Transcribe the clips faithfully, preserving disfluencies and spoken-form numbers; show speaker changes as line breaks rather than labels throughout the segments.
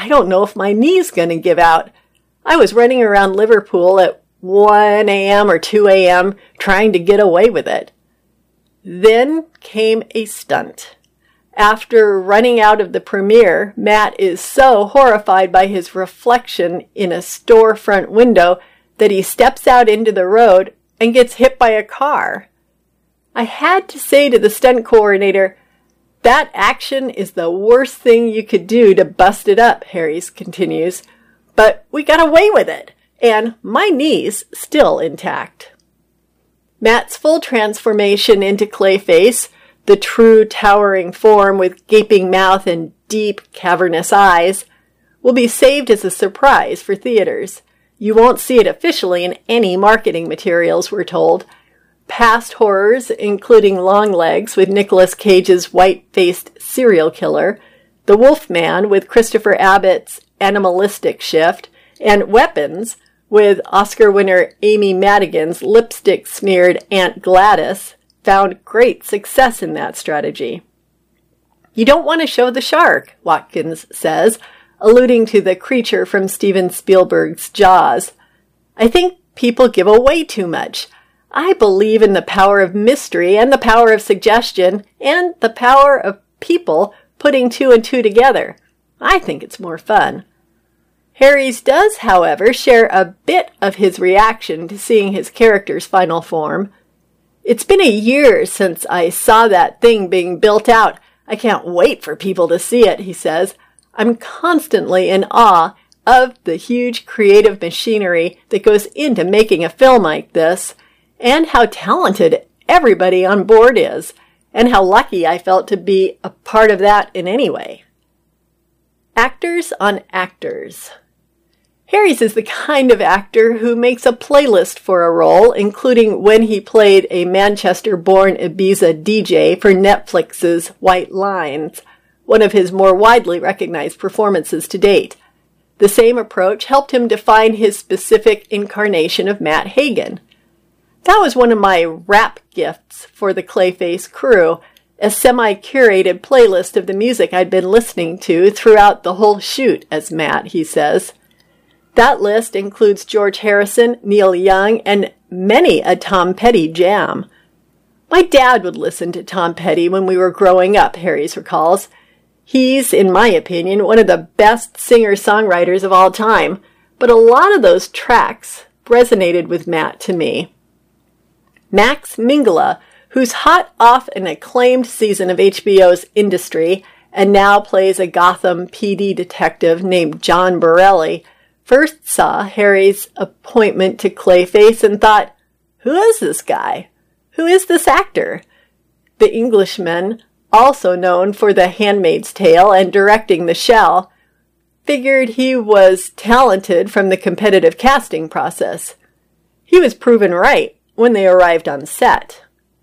I don't know if my knee's going to give out. I was running around Liverpool at one a.m. or two a.m. trying to get away with it. Then came a stunt. After running out of the premiere, Matt is so horrified by his reflection in a storefront window that he steps out into the road and gets hit by a car. I had to say to the stunt coordinator, "That action is the worst thing you could do to bust it up," Harries continues. "But we got away with it, and my knee's still intact." Matt's full transformation into Clayface, the true towering form with gaping mouth and deep, cavernous eyes, will be saved as a surprise for theaters. You won't see it officially in any marketing materials, we're told. Past horrors, including Longlegs with Nicolas Cage's white-faced serial killer, The Wolfman with Christopher Abbott's animalistic shift, and Weapons with Oscar winner Amy Madigan's lipstick-smeared Aunt Gladys, found great success in that strategy. "You don't want to show the shark," Watkins says, alluding to the creature from Steven Spielberg's Jaws. "I think people give away too much. I believe in the power of mystery and the power of suggestion and the power of people putting two and two together. I think it's more fun." Harries does, however, share a bit of his reaction to seeing his character's final form. "It's been a year since I saw that thing being built out. I can't wait for people to see it," he says. "I'm constantly in awe of the huge creative machinery that goes into making a film like this, and how talented everybody on board is, and how lucky I felt to be a part of that in any way." Actors on actors. Harries is the kind of actor who makes a playlist for a role, including when he played a Manchester-born Ibiza D J for Netflix's White Lines, one of his more widely recognized performances to date. The same approach helped him define his specific incarnation of Matt Hagen. That was one of my rap gifts for the Clayface crew, a semi-curated playlist of the music I'd been listening to throughout the whole shoot as Matt, he says. That list includes George Harrison, Neil Young, and many a Tom Petty jam. My dad would listen to Tom Petty when we were growing up, Harries recalls. He's, in my opinion, one of the best singer-songwriters of all time, but a lot of those tracks resonated with Matt to me. Max Minghella, who's hot off an acclaimed season of H B O's Industry and now plays a Gotham P D detective named John Borelli, first saw Harry's appointment to Clayface and thought, "Who is this guy? Who is this actor?" The Englishman, also known for The Handmaid's Tale and directing The Shell, figured he was talented from the competitive casting process. He was proven right when they arrived on set.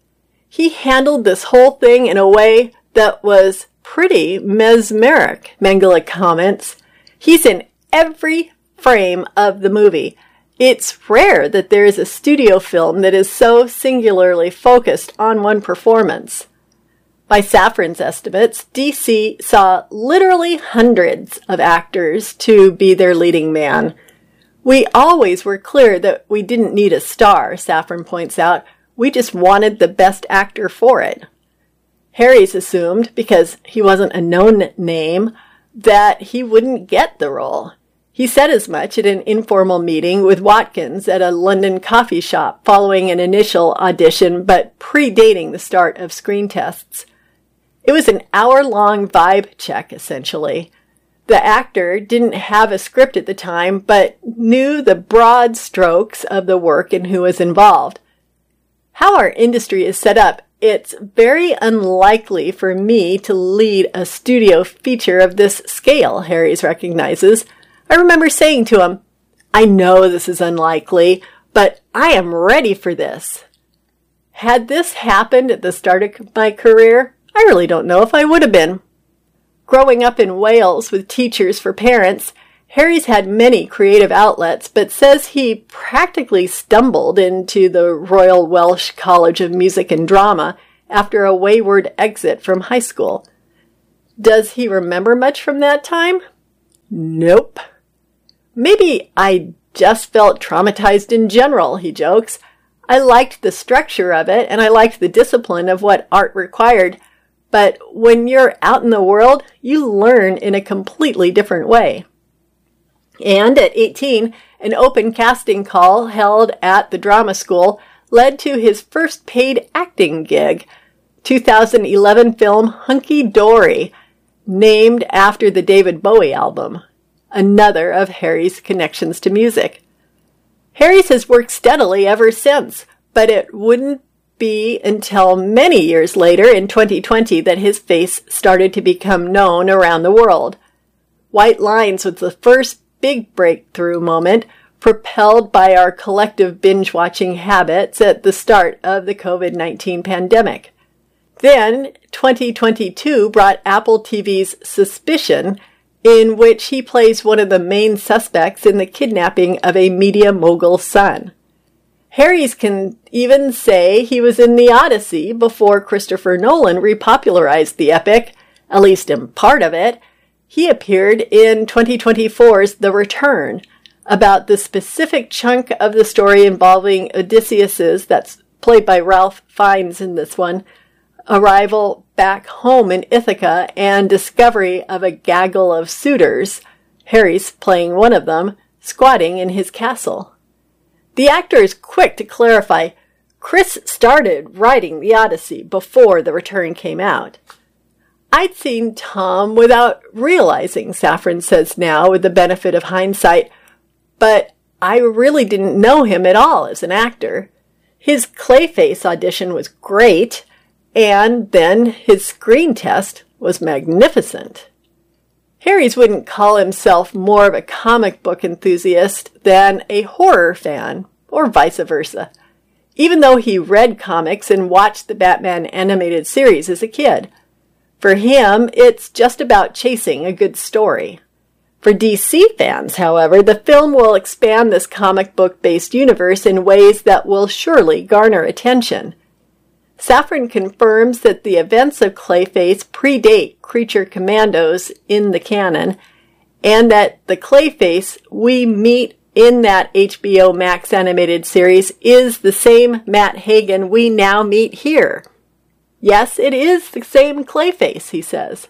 He handled this whole thing in a way that was pretty mesmeric, Minghella comments. He's in every frame of the movie. It's rare that there is a studio film that is so singularly focused on one performance. By Safran's estimates, D C saw literally hundreds of actors to be their leading man. "We always were clear that we didn't need a star," Safran points out. "We just wanted the best actor for it." Harries assumed, because he wasn't a known name, that he wouldn't get the role. He said as much at an informal meeting with Watkins at a London coffee shop following an initial audition but predating the start of screen tests. It was an hour-long vibe check, essentially. The actor didn't have a script at the time, but knew the broad strokes of the work and who was involved. "How our industry is set up, it's very unlikely for me to lead a studio feature of this scale," Harries recognizes. "I remember saying to him, 'I know this is unlikely, but I am ready for this.' Had this happened at the start of my career, I really don't know if I would have been." Growing up in Wales with Teachers for Parents, Harries had many creative outlets, but says he practically stumbled into the Royal Welsh College of Music and Drama after a wayward exit from high school. Does he remember much from that time? Nope. Maybe I just felt traumatized in general, he jokes. I liked the structure of it, and I liked the discipline of what art required. But when you're out in the world, you learn in a completely different way. And at eighteen, an open casting call held at the drama school led to his first paid acting gig, two thousand eleven film Hunky Dory, named after the David Bowie album, another of Harry's connections to music. Harry's has worked steadily ever since, but it wouldn't be until many years later in twenty twenty that his face started to become known around the world. White Lines was the first big breakthrough moment, propelled by our collective binge-watching habits at the start of the covid nineteen pandemic. Then, twenty twenty-two brought Apple T V's Suspicion, in which he plays one of the main suspects in the kidnapping of a media mogul's son. Harry's can even say he was in The Odyssey before Christopher Nolan repopularized the epic, at least in part of it. He appeared in twenty twenty-four's The Return, about the specific chunk of the story involving Odysseus's, that's played by Ralph Fiennes in this one, arrival back home in Ithaca and discovery of a gaggle of suitors, Harry's playing one of them, squatting in his castle. The actor is quick to clarify, Chris started writing The Odyssey before The Return came out. I'd seen Tom without realizing, Safran says now with the benefit of hindsight, but I really didn't know him at all as an actor. His Clayface audition was great, and then his screen test was magnificent. Harry's wouldn't call himself more of a comic book enthusiast than a horror fan, or vice versa, even though he read comics and watched the Batman animated series as a kid. For him, it's just about chasing a good story. For D C fans, however, the film will expand this comic book-based universe in ways that will surely garner attention. Safran confirms that the events of Clayface predate Creature Commandos in the canon, and that the Clayface we meet in that H B O Max animated series is the same Matt Hagen we now meet here. Yes, it is the same Clayface, he says.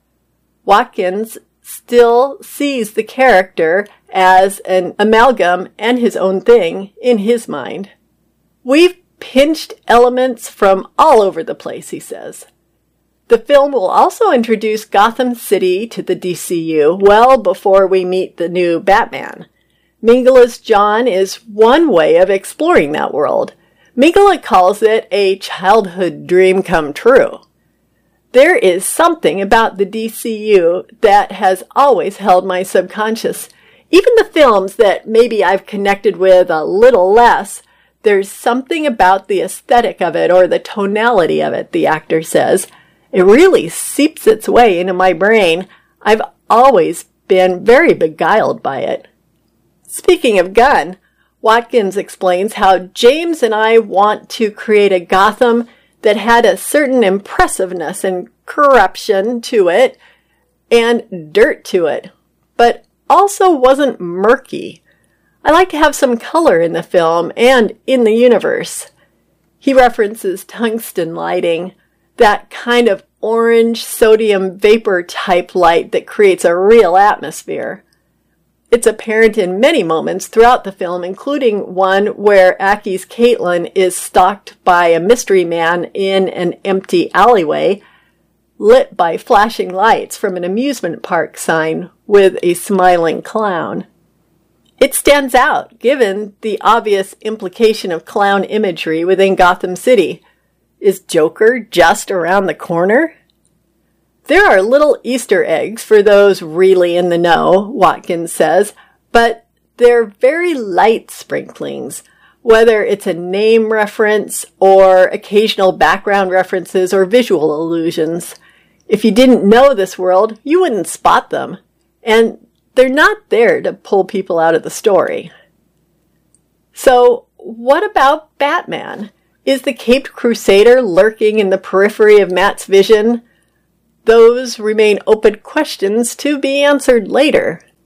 Watkins still sees the character as an amalgam and his own thing in his mind. We've pinched elements from all over the place, he says. The film will also introduce Gotham City to the D C U well before we meet the new Batman. Mingala's John is one way of exploring that world. Mingala calls it a childhood dream come true. There is something about the D C U that has always held my subconscious. Even the films that maybe I've connected with a little less, there's something about the aesthetic of it or the tonality of it, the actor says. It really seeps its way into my brain. I've always been very beguiled by it. Speaking of Gunn, Watkins explains how James and I want to create a Gotham that had a certain impressiveness and corruption to it and dirt to it, but also wasn't murky. I like to have some color in the film and in the universe. He references tungsten lighting, that kind of orange sodium vapor type light that creates a real atmosphere. It's apparent in many moments throughout the film, including one where Aki's Caitlin is stalked by a mystery man in an empty alleyway, lit by flashing lights from an amusement park sign with a smiling clown. It stands out, given the obvious implication of clown imagery within Gotham City. Is Joker just around the corner? There are little Easter eggs for those really in the know, Watkins says, but they're very light sprinklings, whether it's a name reference or occasional background references or visual allusions. If you didn't know this world, you wouldn't spot them, and they're not there to pull people out of the story. So, what about Batman? Is the Caped Crusader lurking in the periphery of Matt's vision? Those remain open questions to be answered later.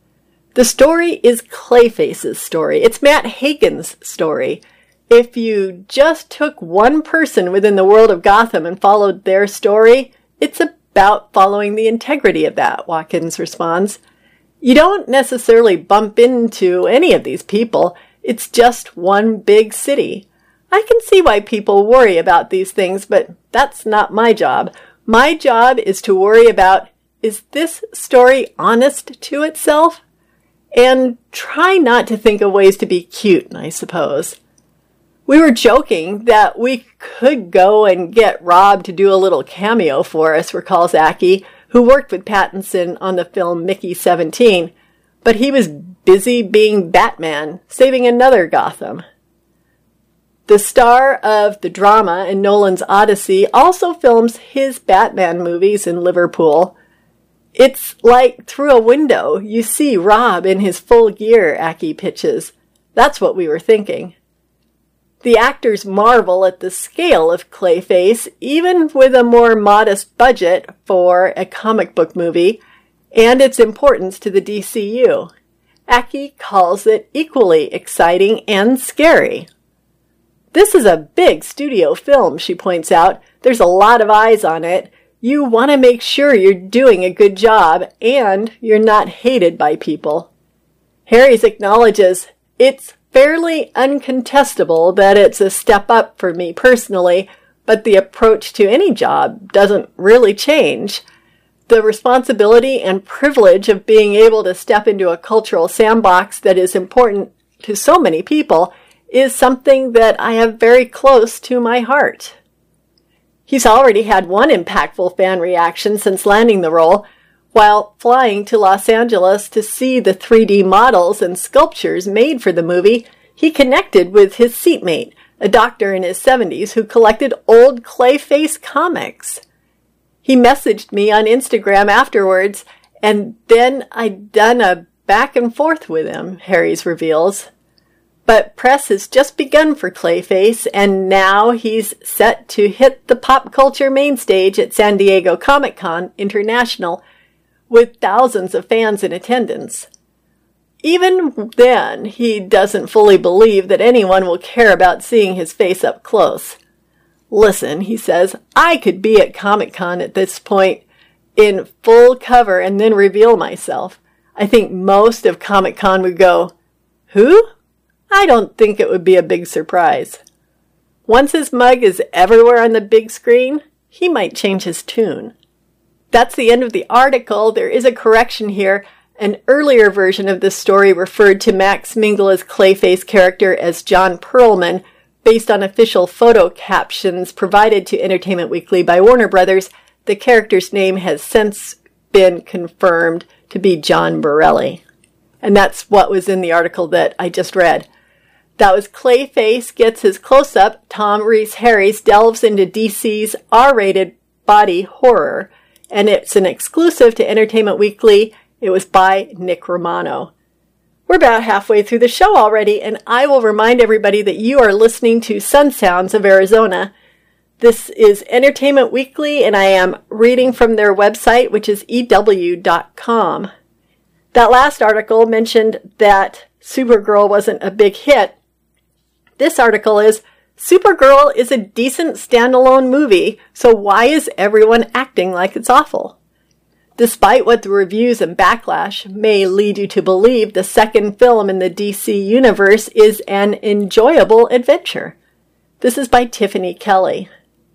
The story is Clayface's story. It's Matt Hagen's story. If you just took one person within the world of Gotham and followed their story, it's about following the integrity of that, Watkins responds. You don't necessarily bump into any of these people. It's just one big city. I can see why people worry about these things, but that's not my job. My job is to worry about, is this story honest to itself? And try not to think of ways to be cute, I suppose. We were joking that we could go and get Rob to do a little cameo for us, recalls Aki, who worked with Pattinson on the film Mickey seventeen, but he was busy being Batman, saving another Gotham. The star of the drama in Nolan's Odyssey also films his Batman movies in Liverpool. It's like through a window you see Rob in his full gear, Aki pitches. That's what we were thinking. The actors marvel at the scale of Clayface, even with a more modest budget for a comic book movie, and its importance to the D C U. Aki calls it equally exciting and scary. This is a big studio film, she points out. There's a lot of eyes on it. You want to make sure you're doing a good job and you're not hated by people. Harries acknowledges, it's fairly uncontestable that it's a step up for me personally, but the approach to any job doesn't really change. The responsibility and privilege of being able to step into a cultural sandbox that is important to so many people is something that I have very close to my heart. He's already had one impactful fan reaction since landing the role. While flying to Los Angeles to see the three D models and sculptures made for the movie, he connected with his seatmate, a doctor in his seventies who collected old Clayface comics. He messaged me on Instagram afterwards, and then I'd done a back and forth with him, Harries reveals. But press has just begun for Clayface, and now he's set to hit the pop culture main stage at San Diego Comic-Con International, with thousands of fans in attendance. Even then, he doesn't fully believe that anyone will care about seeing his face up close. Listen, he says, I could be at Comic-Con at this point in full cover and then reveal myself. I think most of Comic-Con would go, who? I don't think it would be a big surprise. Once his mug is everywhere on the big screen, he might change his tune. That's the end of the article. There is a correction here. An earlier version of this story referred to Max Mingela's Clayface character as John Perlman, based on official photo captions provided to Entertainment Weekly by Warner Brothers. The character's name has since been confirmed to be John Borelli. And that's what was in the article that I just read. That was Clayface Gets His Close-Up. Tom Rees-Harries delves into D C's R-rated body horror. And it's an exclusive to Entertainment Weekly. It was by Nick Romano. We're about halfway through the show already, and I will remind everybody that you are listening to Sun Sounds of Arizona. This is Entertainment Weekly, and I am reading from their website, which is E W dot com. That last article mentioned that Supergirl wasn't a big hit. This article is, Supergirl is a decent standalone movie, so why is everyone acting like it's awful? Despite what the reviews and backlash may lead you to believe, the second film in the D C universe is an enjoyable adventure. This is by Tiffany Kelly.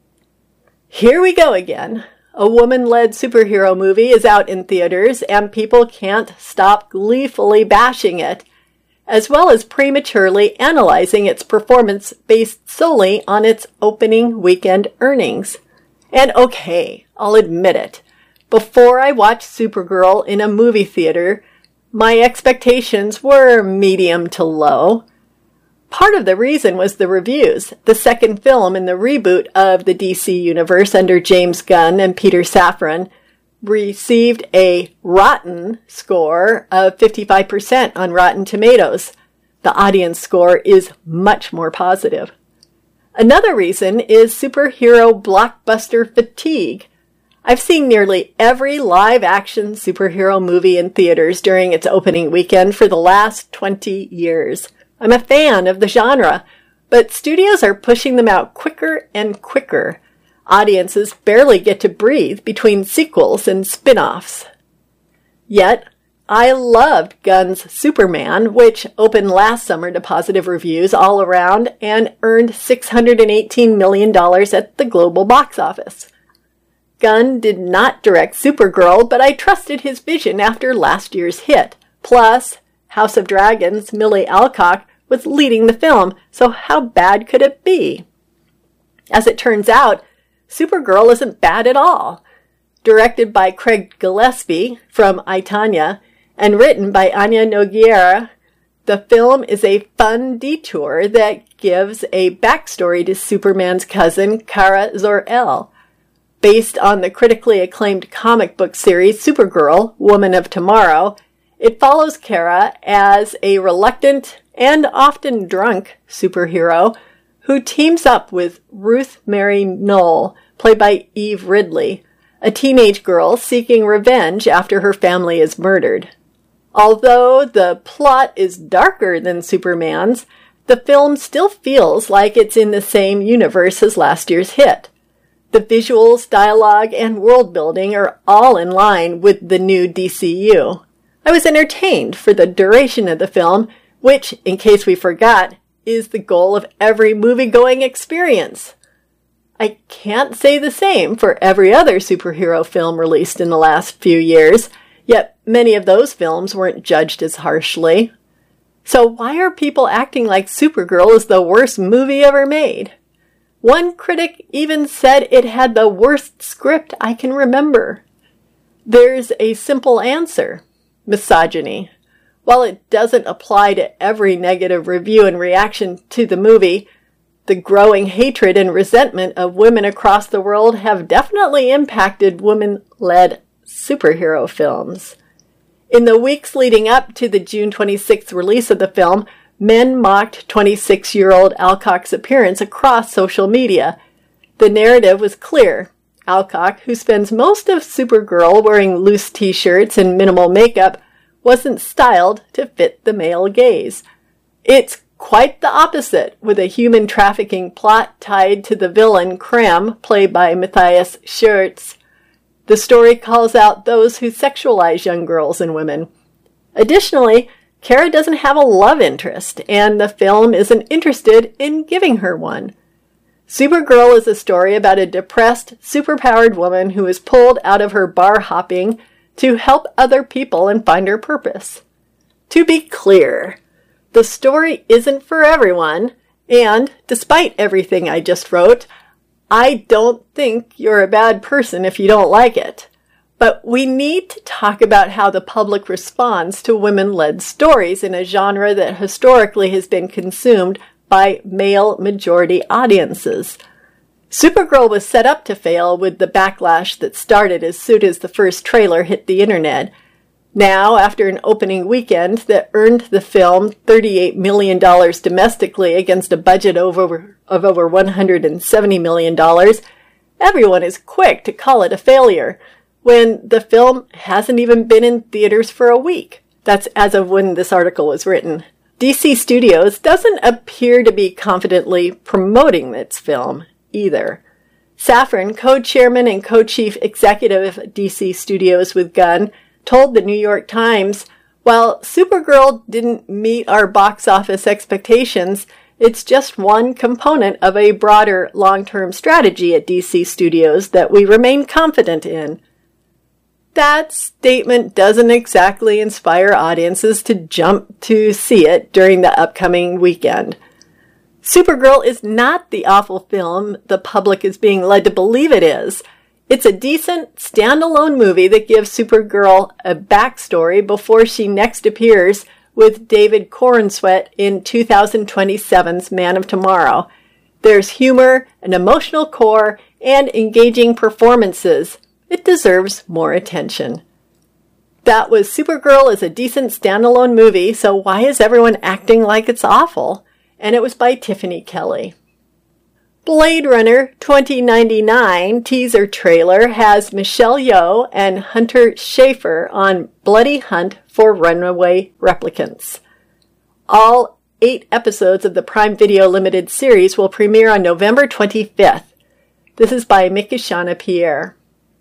Here we go again. A woman-led superhero movie is out in theaters, and people can't stop gleefully bashing it, as well as prematurely analyzing its performance based solely on its opening weekend earnings. And okay, I'll admit it. Before I watched Supergirl in a movie theater, my expectations were medium to low. Part of the reason was the reviews. The second film in the reboot of the D C universe under James Gunn and Peter Safran received a rotten score of fifty-five percent on Rotten Tomatoes. The audience score is much more positive. Another reason is superhero blockbuster fatigue. I've seen nearly every live-action superhero movie in theaters during its opening weekend for the last twenty years. I'm a fan of the genre, but studios are pushing them out quicker and quicker. Audiences barely get to breathe between sequels and spin-offs. Yet, I loved Gunn's Superman, which opened last summer to positive reviews all around and earned six hundred eighteen million dollars at the global box office. Gunn did not direct Supergirl, but I trusted his vision after last year's hit. Plus, House of Dragons' Millie Alcock was leading the film, so how bad could it be? As it turns out, Supergirl isn't bad at all. Directed by Craig Gillespie from I, Tonya, and written by Anya Nogueira, the film is a fun detour that gives a backstory to Superman's cousin, Kara Zor-El. Based on the critically acclaimed comic book series Supergirl, Woman of Tomorrow, it follows Kara as a reluctant and often drunk superhero who teams up with Ruth Mary Knoll, played by Eve Ridley, a teenage girl seeking revenge after her family is murdered. Although the plot is darker than Superman's, the film still feels like it's in the same universe as last year's hit. The visuals, dialogue, and world building are all in line with the new D C U. I was entertained for the duration of the film, which, in case we forgot, is the goal of every movie-going experience. I can't say the same for every other superhero film released in the last few years, yet many of those films weren't judged as harshly. So why are people acting like Supergirl is the worst movie ever made? One critic even said it had the worst script I can remember. There's a simple answer: misogyny. While it doesn't apply to every negative review and reaction to the movie, the growing hatred and resentment of women across the world have definitely impacted women-led superhero films. In the weeks leading up to the June twenty-sixth release of the film, men mocked twenty-six-year-old Alcock's appearance across social media. The narrative was clear. Alcock, who spends most of Supergirl wearing loose t-shirts and minimal makeup, wasn't styled to fit the male gaze. It's quite the opposite, with a human trafficking plot tied to the villain Cram, played by Matthias Schoenaerts. The story calls out those who sexualize young girls and women. Additionally, Kara doesn't have a love interest, and the film isn't interested in giving her one. Supergirl is a story about a depressed, superpowered woman who is pulled out of her bar hopping to help other people and find her purpose. To be clear, the story isn't for everyone, and despite everything I just wrote, I don't think you're a bad person if you don't like it. But we need to talk about how the public responds to women-led stories in a genre that historically has been consumed by male-majority audiences. Supergirl was set up to fail with the backlash that started as soon as the first trailer hit the internet. Now, after an opening weekend that earned the film thirty-eight million dollars domestically against a budget of over, of over one hundred seventy million dollars, everyone is quick to call it a failure, when the film hasn't even been in theaters for a week. That's as of when this article was written. D C Studios doesn't appear to be confidently promoting its film either. Safran, co-chairman and co-chief executive of D C Studios with Gunn, told the New York Times, "While Supergirl didn't meet our box office expectations, it's just one component of a broader long-term strategy at D C Studios that we remain confident in." That statement doesn't exactly inspire audiences to jump to see it during the upcoming weekend. Supergirl is not the awful film the public is being led to believe it is. It's a decent, standalone movie that gives Supergirl a backstory before she next appears with David Corenswet in two thousand twenty-seven's Man of Tomorrow. There's humor, an emotional core, and engaging performances. It deserves more attention. That was Supergirl is a decent standalone movie, so why is everyone acting like it's awful? And it was by Tiffany Kelly. Blade Runner twenty ninety-nine teaser trailer has Michelle Yeoh and Hunter Schafer on bloody hunt for runaway replicants. All eight episodes of the Prime Video limited series will premiere on November twenty-fifth. This is by Mikishana Pierre.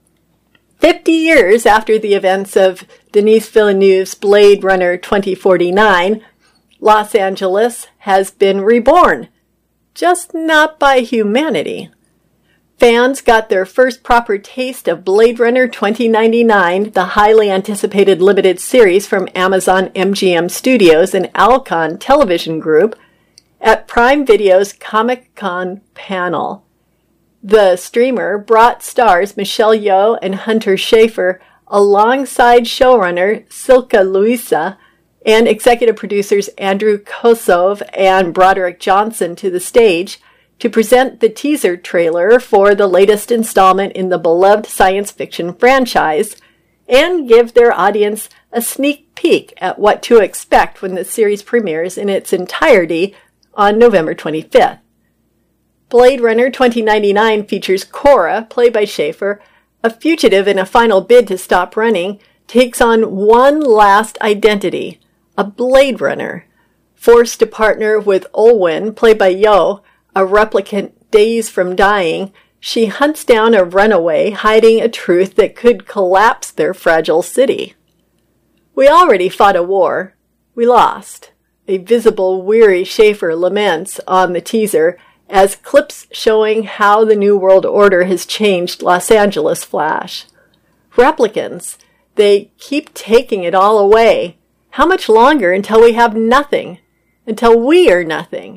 Fifty years after the events of Denis Villeneuve's Blade Runner twenty forty-nine, Los Angeles has been reborn. Just not by humanity. Fans got their first proper taste of Blade Runner twenty ninety-nine, the highly anticipated limited series from Amazon M G M Studios and Alcon Television Group, at Prime Video's Comic-Con panel. The streamer brought stars Michelle Yeoh and Hunter Schafer alongside showrunner Silke Luisa and executive producers Andrew Kosov and Broderick Johnson to the stage to present the teaser trailer for the latest installment in the beloved science fiction franchise and give their audience a sneak peek at what to expect when the series premieres in its entirety on November twenty-fifth. Blade Runner twenty ninety-nine features Cora, played by Schafer, a fugitive in a final bid to stop running, takes on one last identity, a Blade Runner. Forced to partner with Olwen, played by Yeoh, a replicant days from dying, she hunts down a runaway hiding a truth that could collapse their fragile city. We already fought a war. We lost. A visible, weary Schafer laments on the teaser as clips showing how the New World Order has changed Los Angeles flash. Replicants, they keep taking it all away. How much longer until we have nothing? Until we are nothing?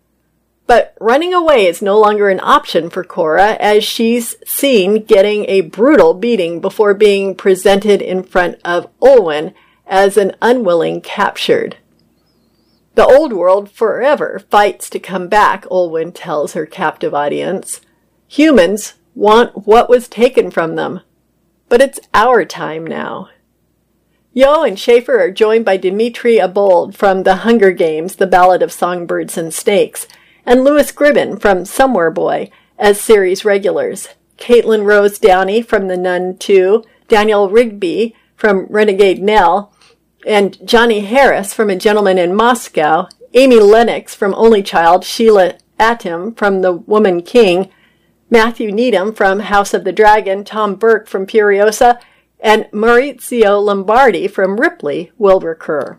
But running away is no longer an option for Cora, as she's seen getting a brutal beating before being presented in front of Olwen as an unwilling captured. The old world forever fights to come back, Olwen tells her captive audience. Humans want what was taken from them, but it's our time now. Yeoh and Schafer are joined by Dimitri Abold from The Hunger Games, The Ballad of Songbirds and Snakes, and Louis Gribben from Somewhere Boy as series regulars, Caitlin Rose Downey from The Nun two, Daniel Rigby from Renegade Nell, and Johnny Harris from A Gentleman in Moscow, Amy Lennox from Only Child, Sheila Atim from The Woman King, Matthew Needham from House of the Dragon, Tom Burke from Furiosa, and Maurizio Lombardi from Ripley will recur.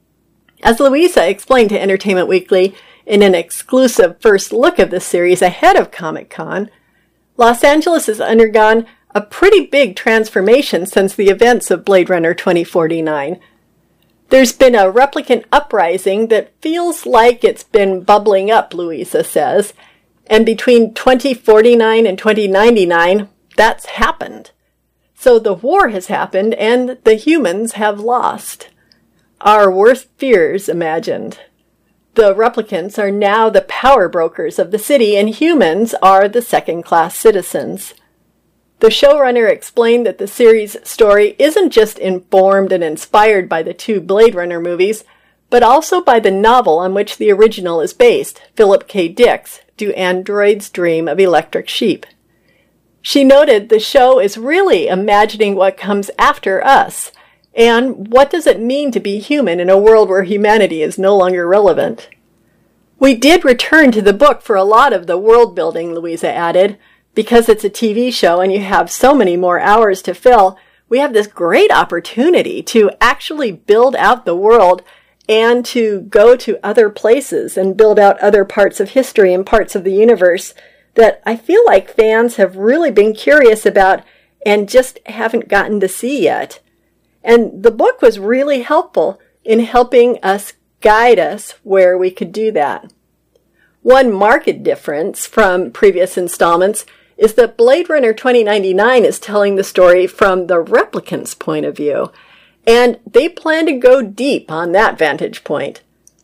As Louisa explained to Entertainment Weekly in an exclusive first look of the series ahead of Comic-Con, Los Angeles has undergone a pretty big transformation since the events of Blade Runner twenty forty-nine. There's been a replicant uprising that feels like it's been bubbling up, Louisa says, and between twenty forty-nine and twenty ninety-nine, that's happened. So the war has happened and the humans have lost. Our worst fears imagined. The replicants are now the power brokers of the city and humans are the second-class citizens. The showrunner explained that the series' story isn't just informed and inspired by the two Blade Runner movies, but also by the novel on which the original is based, Philip K. Dick's Do Androids Dream of Electric Sheep? She noted the show is really imagining what comes after us, and what does it mean to be human in a world where humanity is no longer relevant. We did return to the book for a lot of the world building, Louisa added. Because it's a T V show and you have so many more hours to fill, we have this great opportunity to actually build out the world and to go to other places and build out other parts of history and parts of the universe that I feel like fans have really been curious about and just haven't gotten to see yet. And the book was really helpful in helping us guide us where we could do that. One marked difference from previous installments is that Blade Runner twenty ninety-nine is telling the story from the replicants' point of view, and they plan to go deep on that vantage point.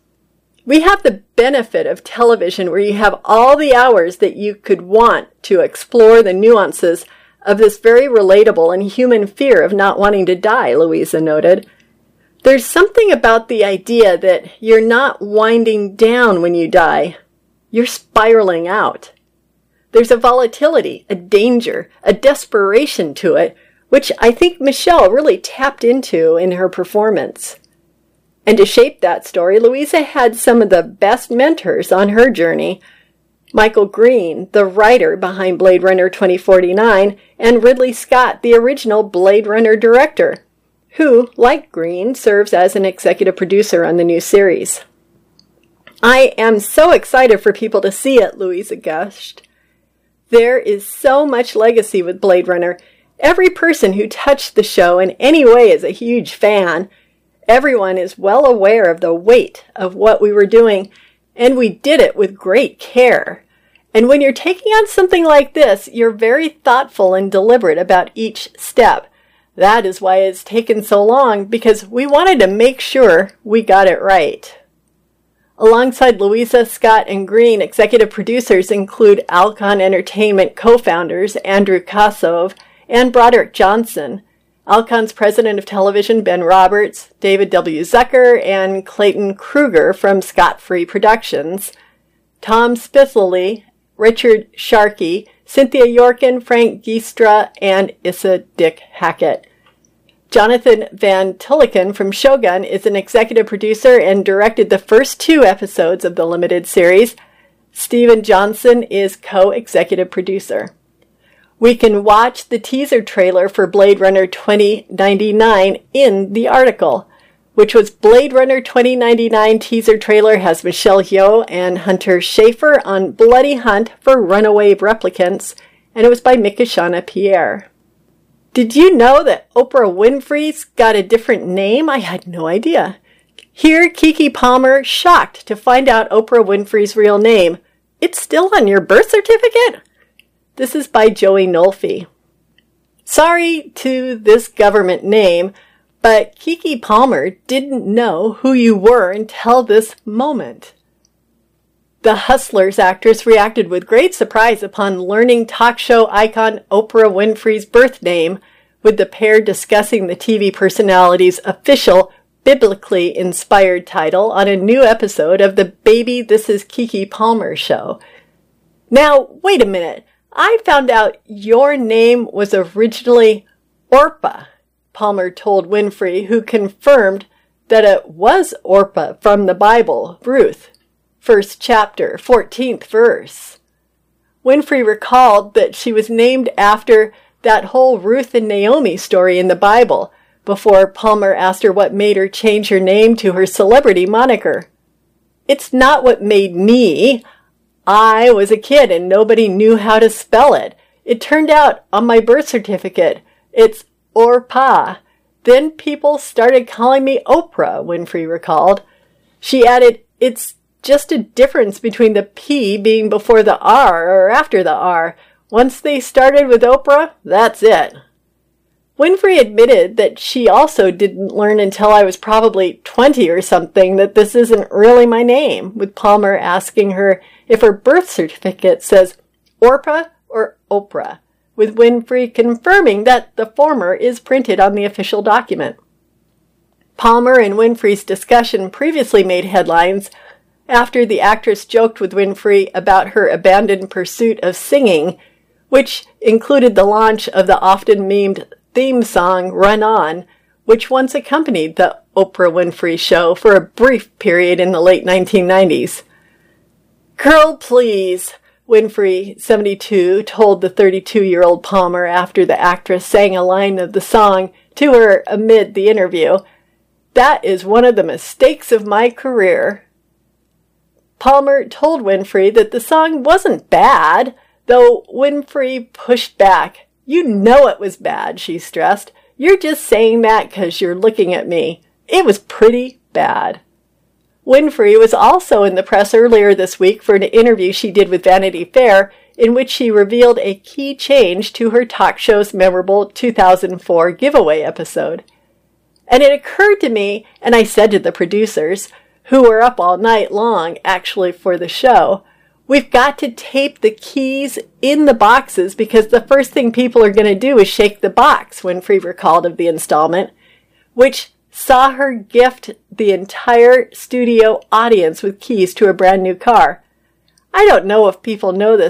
We have the benefit of television where you have all the hours that you could want to explore the nuances of this very relatable and human fear of not wanting to die, Louisa noted. There's something about the idea that you're not winding down when you die. You're spiraling out. There's a volatility, a danger, a desperation to it, which I think Michelle really tapped into in her performance. And to shape that story, Louisa had some of the best mentors on her journey. Michael Green, the writer behind Blade Runner twenty forty-nine, and Ridley Scott, the original Blade Runner director, who, like Green, serves as an executive producer on the new series. I am so excited for people to see it, Louisa gushed. There is so much legacy with Blade Runner. Every person who touched the show in any way is a huge fan. Everyone is well aware of the weight of what we were doing, and we did it with great care. And when you're taking on something like this, you're very thoughtful and deliberate about each step. That is why it's taken so long, because we wanted to make sure we got it right. Alongside Louisa, Scott, and Green, executive producers include Alcon Entertainment co-founders Andrew Kosov and Broderick Johnson, Alcon's president of television Ben Roberts, David W. Zucker, and Clayton Kruger from Scott Free Productions, Tom Spithley, Richard Sharkey, Cynthia Yorkin, Frank Giestra, and Issa Dick Hackett. Jonathan Van Tulliken from Shogun is an executive producer and directed the first two episodes of the limited series. Steven Johnson is co-executive producer. We can watch the teaser trailer for Blade Runner twenty ninety-nine in the article, which was Blade Runner twenty ninety-nine teaser trailer has Michelle Yeoh and Hunter Schafer on bloody hunt for runaway replicants, and it was by Mikishana Pierre. Did you know that Oprah Winfrey's got a different name? I had no idea. Here, Keke Palmer shocked to find out Oprah Winfrey's real name. It's still on your birth certificate? This is by Joey Nolfi. Sorry to this government name, but Keke Palmer didn't know who you were until this moment. The Hustlers actress reacted with great surprise upon learning talk show icon Oprah Winfrey's birth name, with the pair discussing the T V personality's official, biblically inspired title on a new episode of the Baby This Is Keke Palmer show. Now, wait a minute. I found out your name was originally Orpah, Palmer told Winfrey, who confirmed that it was Orpah from the Bible, Ruth. First chapter, fourteenth verse. Winfrey recalled that she was named after that whole Ruth and Naomi story in the Bible, before Palmer asked her what made her change her name to her celebrity moniker. It's not what made me. I was a kid and nobody knew how to spell it. It turned out on my birth certificate, it's Orpah. Then people started calling me Oprah, Winfrey recalled. She added, it's just a difference between the P being before the R or after the R. Once they started with Oprah, that's it. Winfrey admitted that she also didn't learn until I was probably twenty or something that this isn't really my name, with Palmer asking her if her birth certificate says Orpah or Oprah, with Winfrey confirming that the former is printed on the official document. Palmer and Winfrey's discussion previously made headlines after the actress joked with Winfrey about her abandoned pursuit of singing, which included the launch of the often memed theme song Run On, which once accompanied the Oprah Winfrey Show for a brief period in the late nineteen nineties. Girl, please, Winfrey, seventy-two, told the thirty-two-year-old Palmer after the actress sang a line of the song to her amid the interview. That is one of the mistakes of my career. Palmer told Winfrey that the song wasn't bad, though Winfrey pushed back. You know it was bad, she stressed. You're just saying that because you're looking at me. It was pretty bad. Winfrey was also in the press earlier this week for an interview she did with Vanity Fair, in which she revealed a key change to her talk show's memorable two thousand four giveaway episode. And it occurred to me, and I said to the producers, who were up all night long, actually, for the show, we've got to tape the keys in the boxes because the first thing people are going to do is shake the box, Winfrey recalled of the installment, which saw her gift the entire studio audience with keys to a brand new car. I don't know if people know this,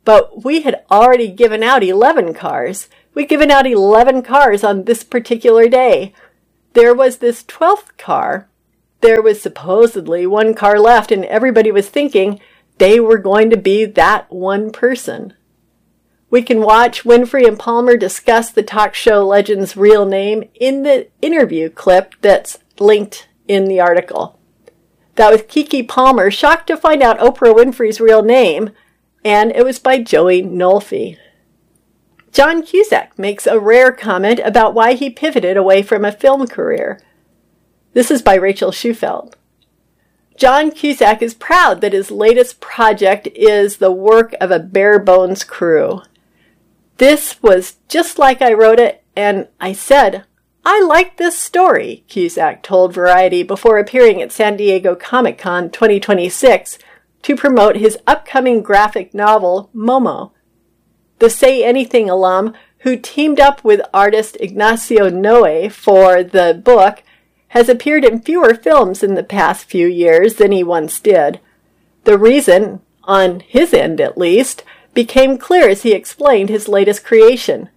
but we had already given out eleven cars. We'd given out eleven cars on this particular day. There was this twelfth car. There was supposedly one car left, and everybody was thinking they were going to be that one person. We can watch Winfrey and Palmer discuss the talk show legend's real name in the interview clip that's linked in the article. That was Keke Palmer, shocked to find out Oprah Winfrey's real name, and it was by Joey Nolfi. John Cusack makes a rare comment about why he pivoted away from a film career. This is by Rachel Schufelt. John Cusack is proud that his latest project is the work of a bare-bones crew. This was just like I wrote it, and I said, I like this story, Cusack told Variety before appearing at San Diego Comic-Con twenty twenty-six to promote his upcoming graphic novel, Momo. The Say Anything alum, who teamed up with artist Ignacio Noé for the book, has appeared in fewer films in the past few years than he once did. The reason, on his end at least, became clear as he explained his latest creation.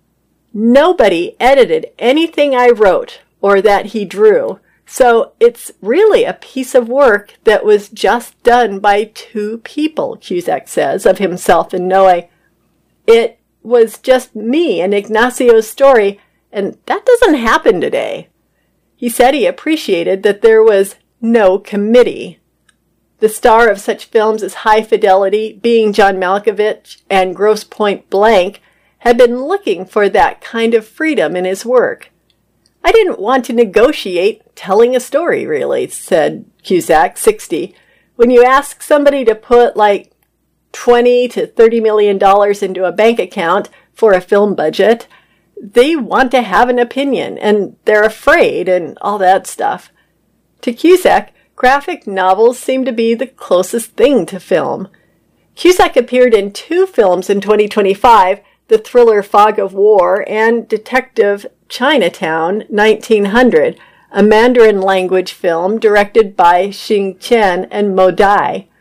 Nobody edited anything I wrote or that he drew, so it's really a piece of work that was just done by two people, Cusack says of himself and Noé. It was just me and Ignacio's story, and that doesn't happen today. He said he appreciated that there was no committee. The star of such films as High Fidelity, being John Malkovich, and Grosse Pointe Blank, had been looking for that kind of freedom in his work. I didn't want to negotiate telling a story, really, said Cusack, sixty. When you ask somebody to put like twenty to thirty million dollars into a bank account for a film budget, they want to have an opinion, and they're afraid and all that stuff. To Cusack, graphic novels seem to be the closest thing to film. Cusack appeared in two films in twenty twenty-five, the thriller Fog of War and Detective Chinatown nineteen hundred, a Mandarin language film directed by Xing Chen and Mo Dai.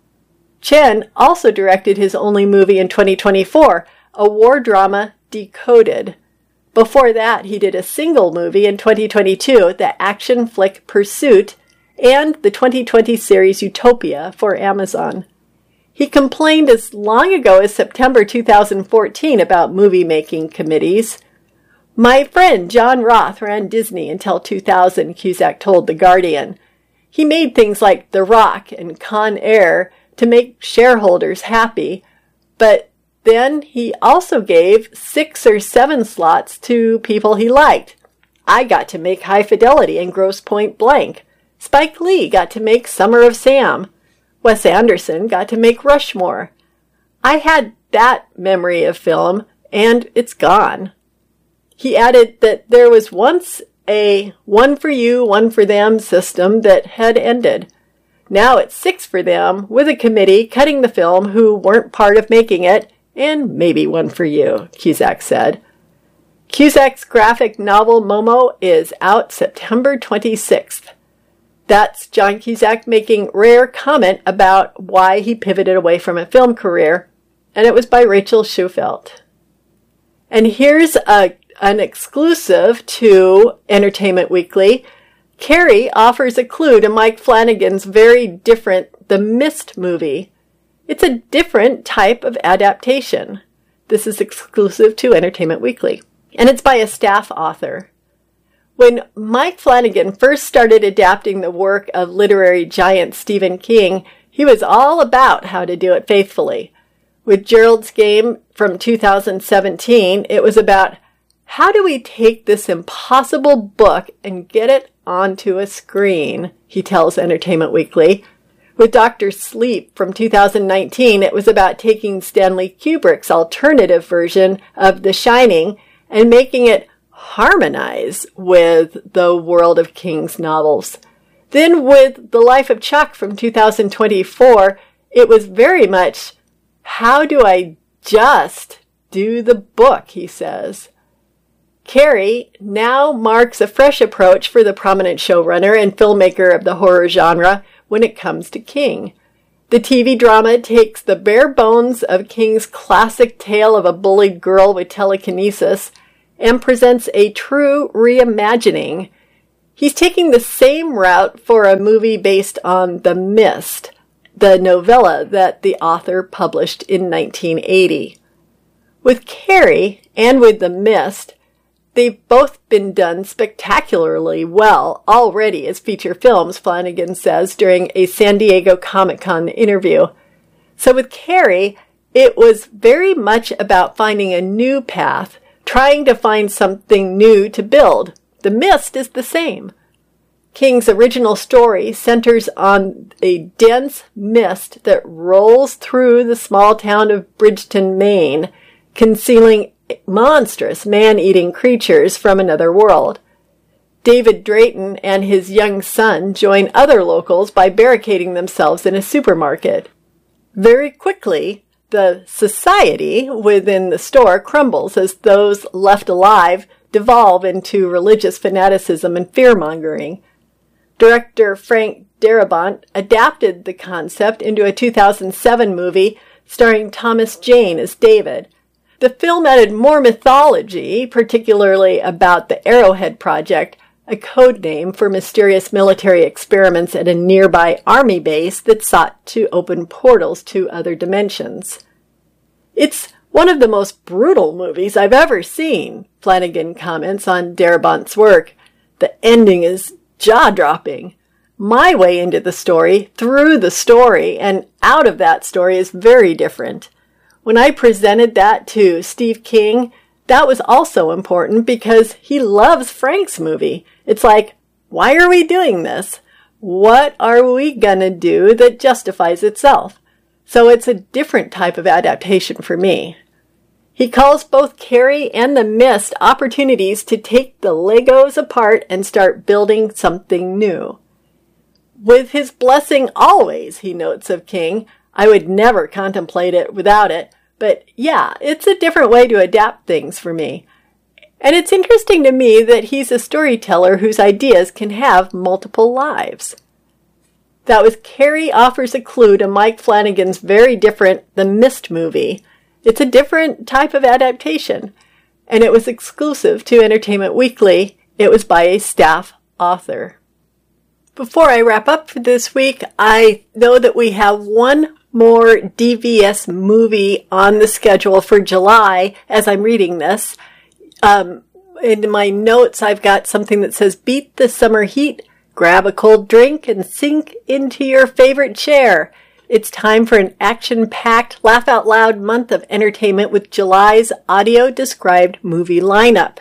Chen also directed his only movie in twenty twenty-four, a war drama, Decoded. Before that, he did a single movie in twenty twenty-two, the action flick Pursuit, and the twenty twenty series Utopia for Amazon. He complained as long ago as September two thousand fourteen about movie-making committees. My friend John Roth ran Disney until two thousand, Cusack told The Guardian. He made things like The Rock and Con Air to make shareholders happy, but then he also gave six or seven slots to people he liked. I got to make High Fidelity and Grosse Pointe Blank. Spike Lee got to make Summer of Sam. Wes Anderson got to make Rushmore. I had that memory of film, and it's gone. He added that there was once a one for you, one for them system that had ended. Now it's six for them, with a committee cutting the film who weren't part of making it, and maybe one for you, Cusack said. Cusack's graphic novel Momo is out September twenty-sixth. That's John Cusack making rare comment about why he pivoted away from a film career, and it was by Rachel Schufelt. And here's a, an exclusive to Entertainment Weekly. Carrie offers a clue to Mike Flanagan's very different The Mist movie. It's a different type of adaptation. This is exclusive to Entertainment Weekly, and it's by a staff author. When Mike Flanagan first started adapting the work of literary giant Stephen King, he was all about how to do it faithfully. With Gerald's Game from two thousand seventeen, it was about how do we take this impossible book and get it onto a screen, he tells Entertainment Weekly. With Doctor Sleep from two thousand nineteen, it was about taking Stanley Kubrick's alternative version of The Shining and making it harmonize with the world of King's novels. Then with The Life of Chuck from two thousand twenty-four, it was very much, how do I just do the book, he says. Carrie now marks a fresh approach for the prominent showrunner and filmmaker of the horror genre when it comes to King. The T V drama takes the bare bones of King's classic tale of a bullied girl with telekinesis and presents a true reimagining. He's taking the same route for a movie based on The Mist, the novella that the author published in nineteen eighty. With Carrie and with The Mist, they've both been done spectacularly well already as feature films, Flanagan says during a San Diego Comic-Con interview. So with Carrie, it was very much about finding a new path, trying to find something new to build. The Mist is the same. King's original story centers on a dense mist that rolls through the small town of Bridgeton, Maine, concealing monstrous man-eating creatures from another world. David Drayton and his young son join other locals by barricading themselves in a supermarket. Very quickly, the society within the store crumbles as those left alive devolve into religious fanaticism and fear-mongering. Director Frank Darabont adapted the concept into a two thousand seven movie starring Thomas Jane as David. The film added more mythology, particularly about the Arrowhead Project, a code name for mysterious military experiments at a nearby army base that sought to open portals to other dimensions. It's one of the most brutal movies I've ever seen, Flanagan comments on Darabont's work. The ending is jaw-dropping. My way into the story, through the story, and out of that story is very different. When I presented that to Steve King, that was also important because he loves Frank's movie. It's like, why are we doing this? What are we gonna do that justifies itself? So it's a different type of adaptation for me. He calls both Carrie and The Mist opportunities to take the Legos apart and start building something new. With his blessing always, he notes of King, I would never contemplate it without it, but yeah, it's a different way to adapt things for me. And it's interesting to me that he's a storyteller whose ideas can have multiple lives. That was Carrie offers a clue to Mike Flanagan's very different The Mist movie. It's a different type of adaptation, and it was exclusive to Entertainment Weekly. It was by a staff author. Before I wrap up for this week, I know that we have one more D V S movie on the schedule for July as I'm reading this. Um, in my notes, I've got something that says, beat the summer heat, grab a cold drink, and sink into your favorite chair. It's time for an action-packed, laugh-out-loud month of entertainment with July's audio-described movie lineup.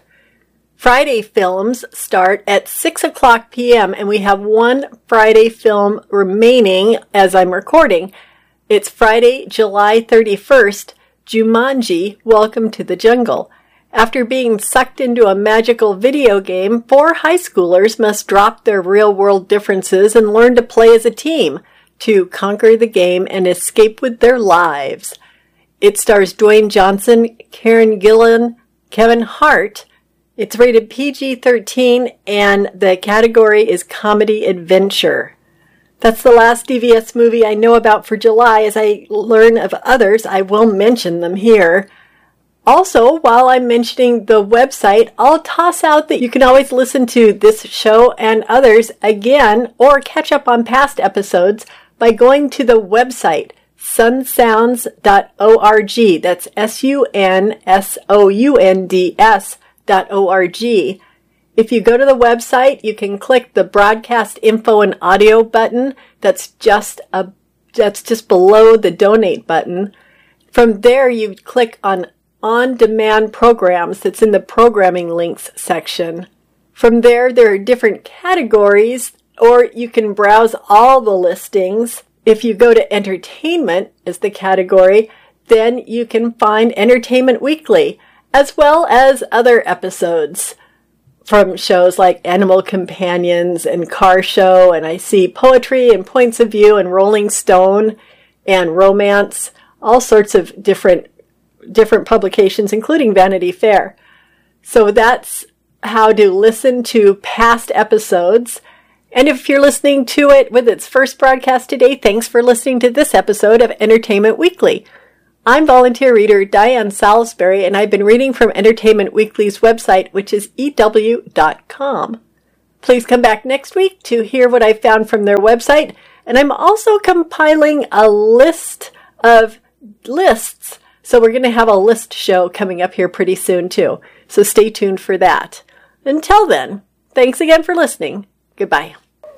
Friday films start at six o'clock p.m., and we have one Friday film remaining as I'm recording. It's Friday, July thirty-first, Jumanji, Welcome to the Jungle. After being sucked into a magical video game, four high schoolers must drop their real-world differences and learn to play as a team to conquer the game and escape with their lives. It stars Dwayne Johnson, Karen Gillan, Kevin Hart. It's rated P G thirteen, and the category is comedy adventure. That's the last D V S movie I know about for July. As I learn of others, I will mention them here. Also, while I'm mentioning the website, I'll toss out that you can always listen to this show and others again or catch up on past episodes by going to the website, sun sounds dot org. That's S U N S O U N D S dot O R G. If you go to the website, you can click the broadcast info and audio button. That's just a, that's just below the donate button. From there, you click on on-demand programs. That's in the programming links section. From there, there are different categories, or you can browse all the listings. If you go to entertainment as the category, then you can find Entertainment Weekly, as well as other episodes from shows like Animal Companions and Car Show, and I see Poetry and Points of View and Rolling Stone and Romance, all sorts of different different publications, including Vanity Fair. So that's how to listen to past episodes. And if you're listening to it with its first broadcast today, thanks for listening to this episode of Entertainment Weekly. I'm volunteer reader Diane Salisbury, and I've been reading from Entertainment Weekly's website, which is E W dot com. Please come back next week to hear what I found from their website, and I'm also compiling a list of lists, so we're going to have a list show coming up here pretty soon too, so stay tuned for that. Until then, thanks again for listening. Goodbye.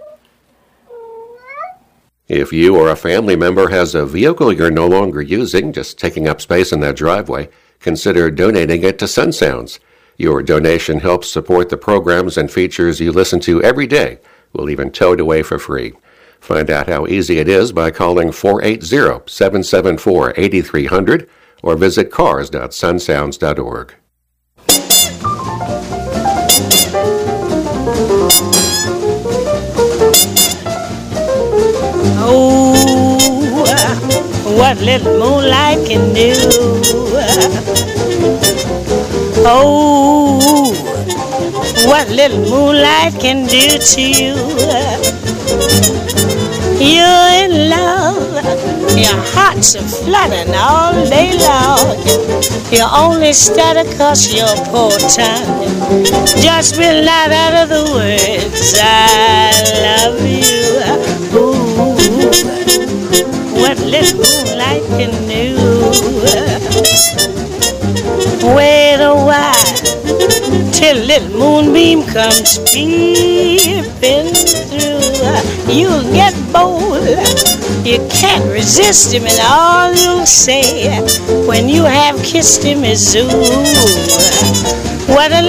If you or a family member has a vehicle you're no longer using, just taking up space in that driveway, consider donating it to Sun Sounds. Your donation helps support the programs and features you listen to every day. We'll even tow it away for free. Find out how easy it is by calling four eight zero, seven seven four, eight three zero zero or visit cars dot sun sounds dot org.
Oh, what little moonlight can do. Oh, what little moonlight can do to you. You're in love, your heart's a fluttering all day long. You only stutter 'cause your poor tongue just will not utter the words I love you. Ooh, what little moonlight can do. Wait a while till little moonbeam comes peeping through. You'll get bold, you can't resist him, and all you'll say when you have kissed him is ooh, what a